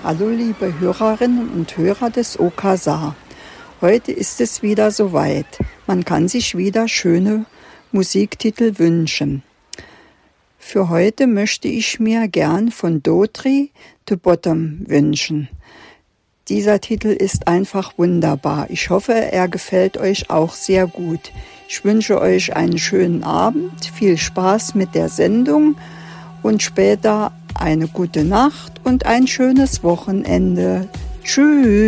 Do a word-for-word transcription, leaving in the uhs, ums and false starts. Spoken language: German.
Hallo liebe Hörerinnen und Hörer des Okazar. Heute ist es wieder soweit. Man kann sich wieder schöne Musiktitel wünschen. Für heute möchte ich mir gern von Dotry to Bottom wünschen. Dieser Titel ist einfach wunderbar. Ich hoffe, er gefällt euch auch sehr gut. Ich wünsche euch einen schönen Abend, viel Spaß mit der Sendung und später eine gute Nacht und ein schönes Wochenende. Tschüss!